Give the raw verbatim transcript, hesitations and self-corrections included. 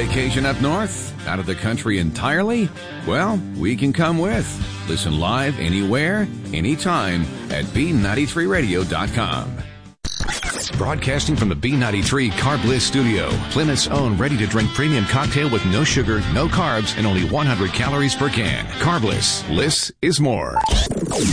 vacation up north? Out of the country entirely? Well, we can come with. Listen live anywhere, anytime at B ninety-three radio dot com. Broadcasting from the B ninety-three Carb Bliss studio, Plymouth's own ready-to-drink premium cocktail with no sugar, no carbs, and only one hundred calories per can. Carb Bliss. Bliss is more.